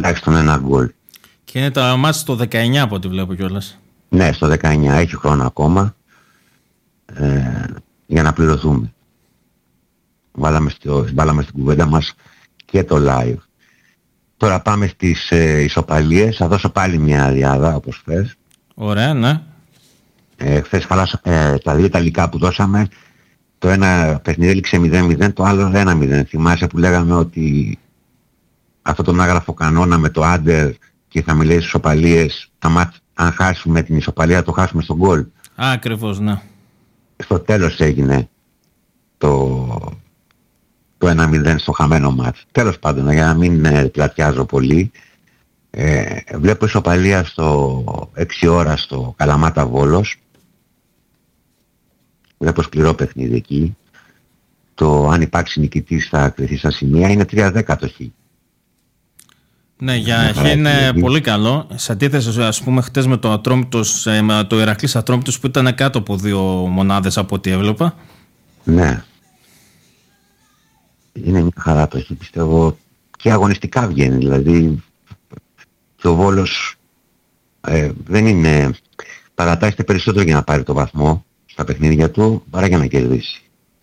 τουλάχιστον ένα γκολ. Και είναι τα μάτς στο 19 από ό,τι βλέπω κιόλας. Ναι, στο 19 έχει χρόνο ακόμα για να πληρωθούμε. Βάλαμε στην κουβέντα μας και το live. Τώρα πάμε στις ισοπαλίες. Θα δώσω πάλι μια διάδα όπως θες. Ωραία, ναι. Χθες χαλάσα τα δύο ιταλικά που δώσαμε. Το ένα παιχνίδι έληξε 0-0, το άλλο 1-0. Θυμάσαι που λέγαμε ότι αυτό τον άγραφο κανόνα με το άντερ και οι χαμηλές ισοπαλίες, τα μάτς, αν χάσουμε την ισοπαλία το χάσουμε στον γκολ. Ακριβώς, ναι. Στο τέλος έγινε το 1-0 στο χαμένο μάτς. Τέλος πάντων, για να μην πλατιάζω πολύ, βλέπω ισοπαλία στο 6 ώρα στο Καλαμάτα Βόλος. Βλέπω σκληρό παιχνίδι εκεί. Το αν υπάρξει νικητής θα κρυθεί στα σημεία. Είναι 3-10 το χ. Ναι, για χ είναι πολύ καλό. Σε αντίθεση, ας πούμε, χτες με το Ατρόμητος, με το Ηρακλής Ατρόμητος που ήταν κάτω από 2 μονάδες από ό,τι έβλεπα. Ναι. Είναι μια χαρά το χ, πιστεύω. Και αγωνιστικά βγαίνει. Δηλαδή, και ο Βόλος δεν είναι... παρατάσσεται περισσότερο για να πάρει το βαθμό στα παιχνίδια του παρά για να κερδίσει.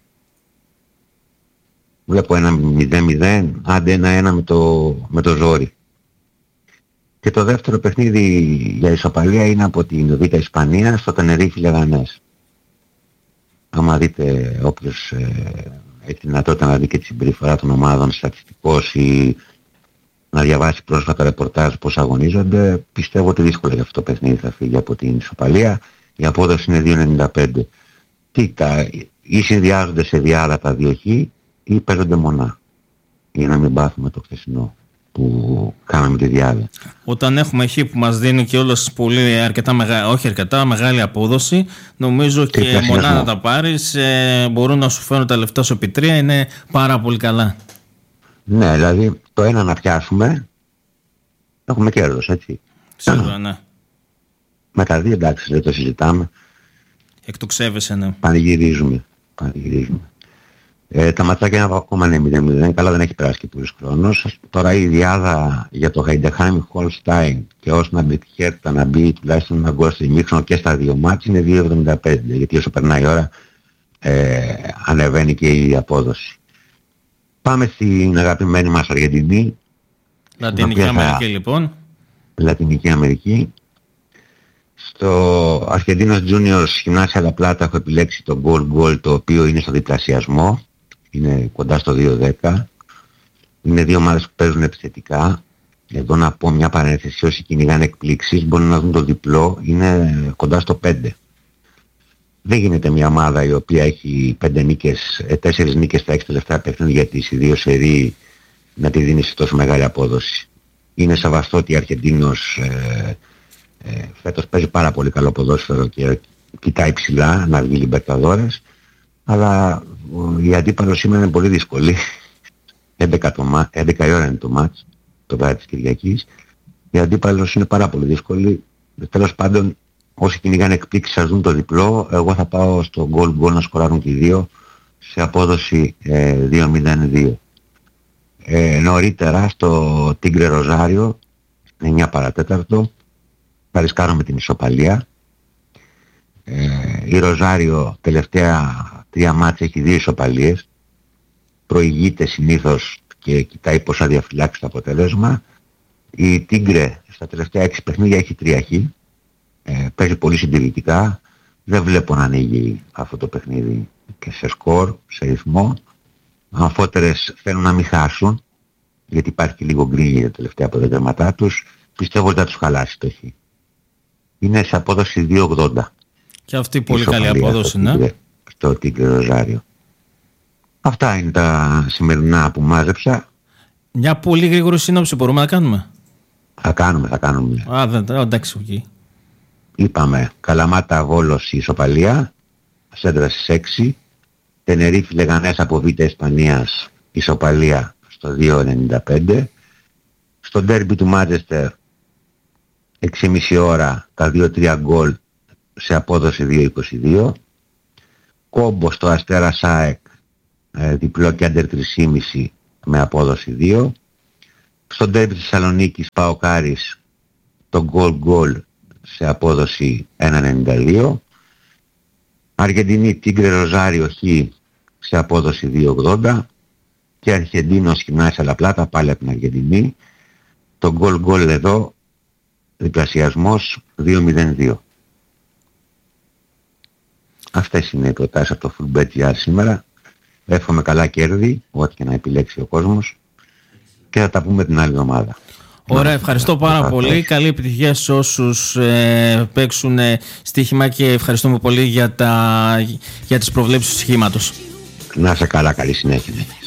Βλέπω ένα 0-0, άντε 1-1 με το ζόρι. Και το δεύτερο παιχνίδι για ισοπαλία είναι από την Β' Ισπανία στο Τενερίφη Λεγανές. Άμα δείτε όποιος έχει δυνατότητα να δει και τη συμπεριφορά των ομάδων στατιστικός ή να διαβάσει πρόσφατα ρεπορτάζ πώς αγωνίζονται, πιστεύω ότι δύσκολα για αυτό το παιχνίδι θα φύγει από την ισοπαλία. Η απόδοση είναι 2,95. Κοίτα, ή συνδυάζονται σε διάδα τα δύο χ ή παίζονται μονά. Για να μην πάθουμε το χθεσινό που κάναμε τη διάδα. Όταν έχουμε χ που μας δίνει και όλος πολύ αρκετά μεγάλη απόδοση, νομίζω και μονά να τα πάρεις, μπορούν να σου φέρουν τα λεφτά σου επί 3, είναι πάρα πολύ καλά. Ναι, δηλαδή το ένα να πιάσουμε, έχουμε κέρδος, έτσι. Σίγουρα, ναι. Με τα δύο, εντάξει, δεν το συζητάμε. Εκτοξεύεσαι, ναι. Πανηγυρίζουμε. Τα ματσάκια ακόμα είναι 0-0, καλά δεν έχει περάσει και πολλής χρόνος. Τώρα η διάδα για το Heidenheim Holstein και όσο να μπει Χέρτα να μπει τουλάχιστον ένα γκολ στη μίξονο και στα δύο μάτς είναι 2,75, γιατί όσο περνάει η ώρα ανεβαίνει και η απόδοση. Πάμε στην αγαπημένη μας Αργεντινή. Λατινική Αμερική λοιπόν. Λατινική Αμερική. Στο Argentinos Juniors Gimnasia La Plata έχω επιλέξει το goal το οποίο είναι στο διπλασιασμό. Είναι κοντά στο 2-10. Είναι δύο ομάδες που παίζουν επιθετικά. Εδώ να πω μια παρένθεση, όσοι κυνηγάνε εκπλήξεις μπορούν να δουν το διπλό, είναι κοντά στο 5. Δεν γίνεται μια ομάδα η οποία έχει 4 νίκες στα 6 τελευταία παιχνίδια για τις δύο σερί να τη δίνει σε τόσο μεγάλη απόδοση. Είναι σεβαστό ότι η Αργεντίνος φέτος παίζει πάρα πολύ καλό ποδόσφαιρο και κοιτάει ψηλά να βγει Λιμπερταδόρες, αλλά η αντίπαλος σήμερα είναι πολύ δύσκολη. 11 η ώρα είναι το μάτς, το βράδυ της Κυριακής. Η αντίπαλος είναι πάρα πολύ δύσκολη. Τέλος πάντων, όσοι κυνηγάνε εκπλήξεις ας δουν το διπλό. Εγώ θα πάω στο goal να σκοράρουν και οι δύο σε απόδοση 2-0-2. Νωρίτερα στο Tigre Rosario 9 παρατέταρτο θα ρισκάρω με την ισοπαλία. Η Ροζάριο τελευταία 3 μάτς έχει 2 ισοπαλίες. Προηγείται συνήθως και κοιτάει πώς θα διαφυλάξει το αποτέλεσμα. Η Τίγκρε στα τελευταία 6 παιχνίδια έχει 3 χ. Παίζει πολύ συντηρητικά. Δεν βλέπω να ανοίγει αυτό το παιχνίδι και σε σκορ, σε ρυθμό. Αμφότερες θέλουν να μην χάσουν, γιατί υπάρχει και λίγο γκρίνι για τα τελευταία αποτελέσματά τους. Πιστεύω ότι θα τους χαλάσει το χ. Είναι σε απόδοση 2,80. Και αυτή πολύ καλή απόδοση, ναι. Στο Τίγκρε Ροζάριο. Αυτά είναι τα σημερινά που μάζεψα. Μια πολύ γρήγορη σύνοψη μπορούμε να κάνουμε. Θα κάνουμε. Εντάξει, εκεί. Είπαμε Καλαμάτα Βόλος η ισοπαλία, Σέντρα στις 6. Τενερίφη Λεγανές από Β' Ισπανίας ισοπαλία στο 2,95. Στο ντέρμπι του Μάντσεστερ 6,5 ώρα τα 2-3 γκολ σε απόδοση 2,22. Κόμπο στο Αστέρα ΣΑΕΚ διπλό και άντερ 3,5 με απόδοση 2. Στο ντέρμπι της Θεσσαλονίκης ΠΑΟΚ Άρης το γκολ σε απόδοση 1,92. Αργεντινή Τίγκρε Ροζάριο Χ σε απόδοση 2,80. Και Αρχεντίνος Γυμνάσια La Plata πάλι από την Αργεντινή. Το γκολ εδώ διπλασιασμός 2,02. Αυτές είναι οι προτάσεις από το FootBet σήμερα. Εύχομαι καλά κέρδη, ό,τι και να επιλέξει ο κόσμος, και θα τα πούμε την άλλη εβδομάδα. Ωραία, ευχαριστώ πάρα πολύ. Καλή επιτυχία σε όσους παίξουν στοίχημα και ευχαριστούμε πολύ για τις προβλέψεις του στοιχήματος. Να είσαι καλά, καλή συνέχεια.